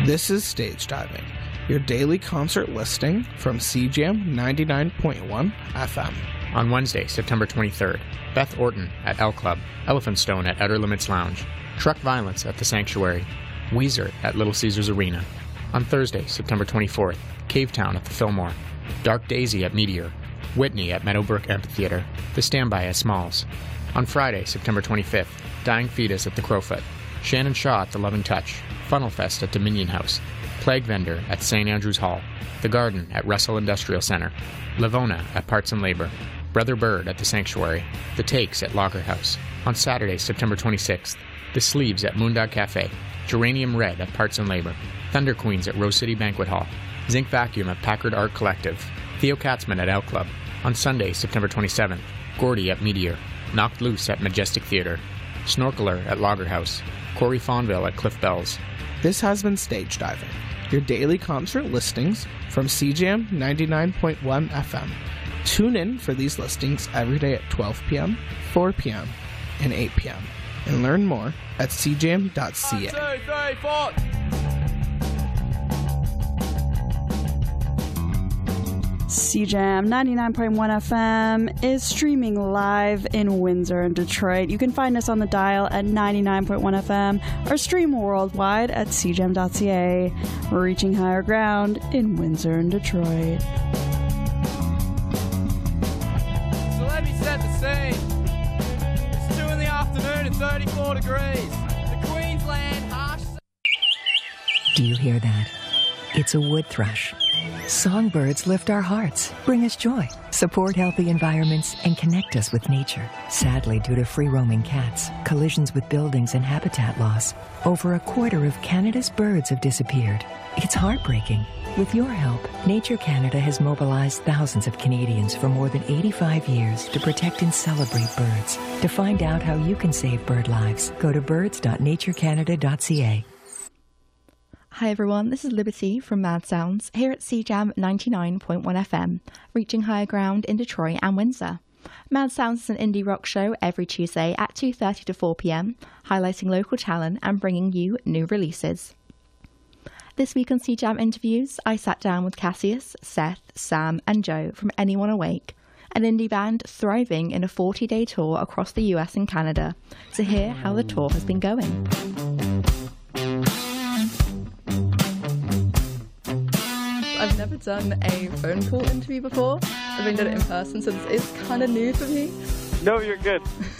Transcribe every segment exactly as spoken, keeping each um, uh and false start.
This is Stage Diving, your daily concert listing from C J A M ninety-nine point one F M. On Wednesday, September twenty-third, Beth Orton at L Club, Elephant Stone at Outer Limits Lounge, Truck Violence at The Sanctuary, Weezer at Little Caesars Arena. On Thursday, September twenty-fourth, Cavetown at the Fillmore, Dark Daisy at Meteor, Whitney at Meadowbrook Amphitheater, The Standby at Smalls. On Friday, September twenty-fifth, Dying Fetus at the Crowfoot, Shannon Shaw at the Loving Touch, Funnel Fest at Dominion House, Plague Vendor at Saint Andrew's Hall, The Garden at Russell Industrial Center, Livona at Parts and Labor, Brother Bird at The Sanctuary, The Takes at Lager House. On Saturday, September twenty-sixth, The Sleeves at Moondog Cafe, Geranium Red at Parts and Labor, Thunder Queens at Rose City Banquet Hall, Zinc Vacuum at Packard Art Collective, Theo Katzman at L Club. On Sunday, September twenty-seventh, Gordy at Meteor, Knocked Loose at Majestic Theater, Snorkeler at Lager House, Corey Fonville at Cliff Bells. This has been Stage Diving, your daily concert listings from C J A M ninety-nine point one F M. Tune in for these listings every day at twelve p.m., four p.m., and eight p.m. and learn more at c j m dot c a. One, two, three, four. C J A M ninety-nine point one F M is streaming live in Windsor and Detroit. You can find us on the dial at ninety-nine point one F M or stream worldwide at c j m dot c a. Reaching higher ground in Windsor and Detroit. So let me set the scene. It's two in the afternoon and thirty-four degrees. The Queensland harsh... Do you hear that? It's a wood thrush. Songbirds lift our hearts, bring us joy, support healthy environments, and connect us with nature. Sadly, due to free-roaming cats, collisions with buildings, and habitat loss, over a quarter of Canada's birds have disappeared. It's heartbreaking. With your help, Nature Canada has mobilized thousands of Canadians for more than eighty-five years to protect and celebrate birds. To find out how you can save bird lives, go to birds dot nature canada dot c a. Hi everyone, this is Liberty from Mad Sounds here at C J A M ninety-nine point one F M, reaching higher ground in Detroit and Windsor. Mad Sounds is an indie rock show every Tuesday at two thirty to four p.m, highlighting local talent and bringing you new releases. This week on C J A M Interviews, I sat down with Cassius, Seth, Sam and Joe from Anyone Awake, an indie band thriving in a forty-day tour across the U S and Canada, to hear how the tour has been going. I've never done a phone call interview before. I've only done it in person, so this is kind of new for me. No, you're good.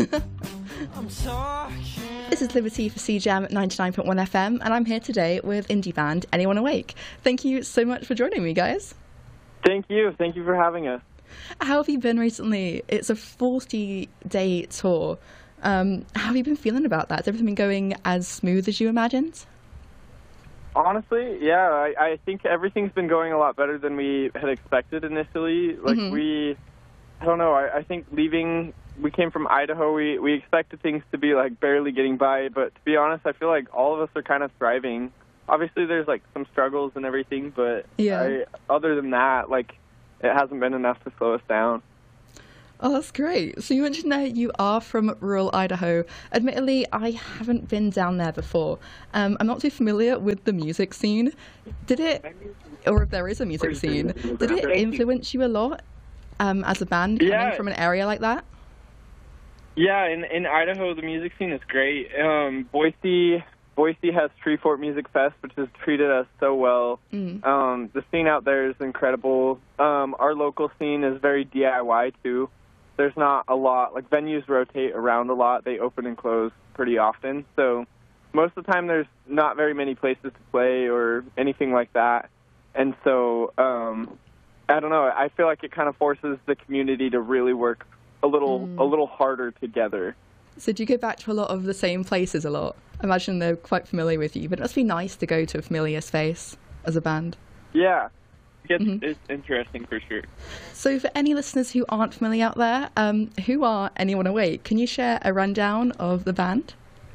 This is Liberty for C J A M ninety-nine point one F M, and I'm here today with indie band Anyone Awake. Thank you so much for joining me, guys. Thank you. Thank you for having us. How have you been recently? It's a forty-day tour. Um, how have you been feeling about that? Has everything been going as smooth as you imagined? Honestly, yeah, I, I think everything's been going a lot better than we had expected initially. Like, mm-hmm. we, I don't know, I, I think leaving, we came from Idaho, we, we expected things to be, like, barely getting by, but to be honest, I feel like all of us are kind of thriving. Obviously, there's, like, some struggles and everything, but yeah. I, other than that, like, it hasn't been enough to slow us down. Oh, that's great. So you mentioned that you are from rural Idaho. Admittedly, I haven't been down there before. Um, I'm not too familiar with the music scene. Did it, or if there is a music scene, did it influence you a lot um, as a band coming yeah. from an area like that? Yeah, in, in Idaho, the music scene is great. Um, Boise... Boise has Treefort Music Fest, which has treated us so well. Mm. Um, the scene out there is incredible. Um, our local scene is very D I Y, too. There's not a lot, like, venues rotate around a lot. They open and close pretty often. So most of the time there's not very many places to play or anything like that. And so, um, I don't know, I feel like it kind of forces the community to really work a little, mm. a little harder together. So do you go back to a lot of the same places a lot? I imagine they're quite familiar with you, but it must be nice to go to a familiar space as a band. Yeah, it's, mm-hmm. it's interesting for sure. So for any listeners who aren't familiar out there, um, who are Anyone Awake? Can you share a rundown of the band?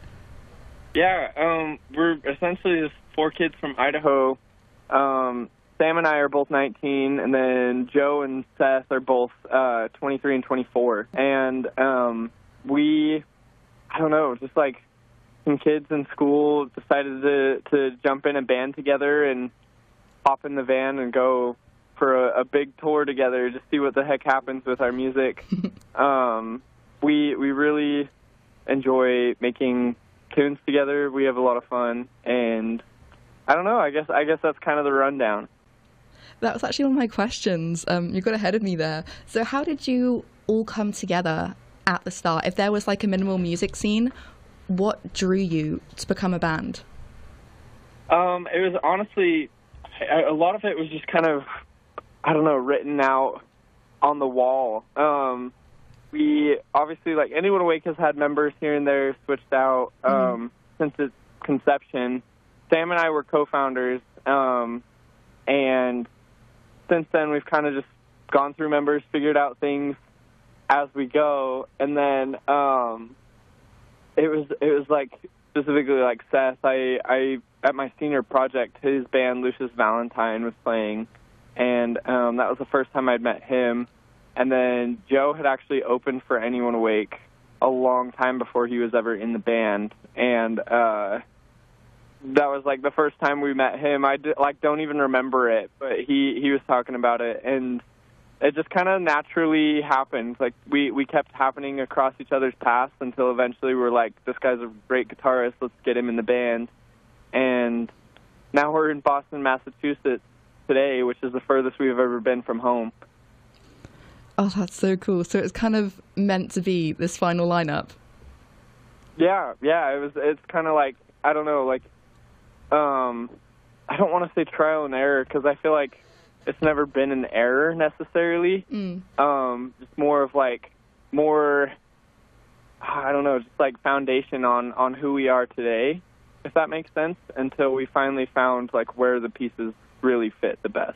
Yeah, um, we're essentially just four kids from Idaho. Um, Sam and I are both nineteen, and then Joe and Seth are both uh, twenty-three and twenty-four. And um, we, I don't know, just like some kids in school decided to, to jump in a band together and hop in the van and go for a, a big tour together to see what the heck happens with our music. um, we we really enjoy making tunes together. We have a lot of fun, and I don't know. I guess I guess that's kind of the rundown. That was actually one of my questions. Um, you got ahead of me there. So how did you all come together at the start? If there was like a minimal music scene, what drew you to become a band? Um, it was honestly, a lot of it was just kind of, I don't know, written out on the wall. Um, we obviously, like, Anyone Awake has had members here and there switched out um, mm-hmm. since its conception. Sam and I were co-founders, um, and since then we've kind of just gone through members, figured out things as we go, and then um, it was it was like specifically like Seth. I I at my senior project, his band Lucius Valentine was playing, and um, that was the first time I'd met him. And then Joe had actually opened for Anyone Awake a long time before he was ever in the band, and uh, that was like the first time we met him. I did, like don't even remember it, but he he was talking about it, and it just kind of naturally happened. Like, we, we kept happening across each other's paths until eventually we were like, this guy's a great guitarist, let's get him in the band. And now we're in Boston, Massachusetts today, which is the furthest we've ever been from home. Oh, that's so cool. So it's kind of meant to be this final lineup. Yeah, yeah, it was. It's kind of like, I don't know, like, um, I don't want to say trial and error, because I feel like it's never been an error necessarily. Mm. Um, it's more of like more, I don't know, just like foundation on, on who we are today, if that makes sense, until we finally found like where the pieces really fit the best.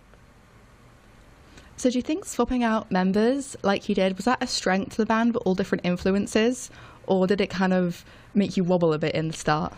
So do you think swapping out members like you did, was that a strength to the band with all different influences, or did it kind of make you wobble a bit in the start?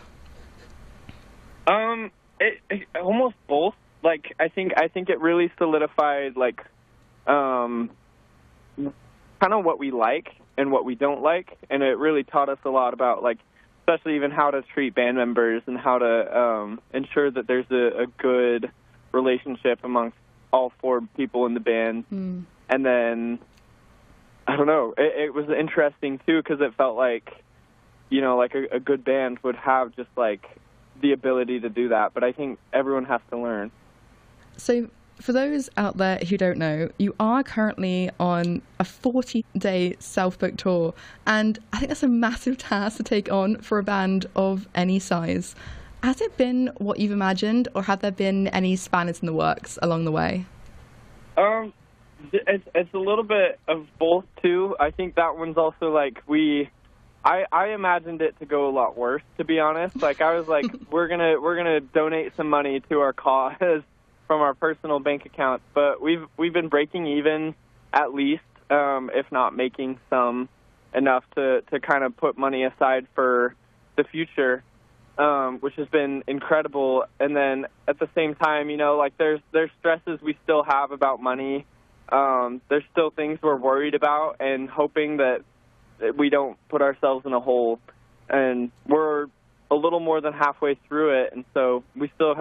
Um, it, it almost both. Like, I think I think it really solidified, like, um, kind of what we like and what we don't like, and it really taught us a lot about, like, especially even how to treat band members and how to um, ensure that there's a, a good relationship amongst all four people in the band. Mm. And then, I don't know, it, it was interesting, too, because it felt like, you know, like a, a good band would have just, like, the ability to do that, but I think everyone has to learn. So for those out there who don't know, you are currently on a forty-day self-booked tour, and I think that's a massive task to take on for a band of any size. Has it been what you've imagined, or have there been any spanners in the works along the way? Um, it's, it's a little bit of both, too. I think that one's also, like, we... I, I imagined it to go a lot worse, to be honest. Like, I was like, we're gonna we're gonna donate some money to our cause from our personal bank accounts, but we've we've been breaking even at least, um, if not making some enough to, to kind of put money aside for the future, um, which has been incredible. And then at the same time, you know, like there's there's stresses we still have about money. Um, there's still things we're worried about and hoping that we don't put ourselves in a hole. And we're a little more than halfway through it, and so we still have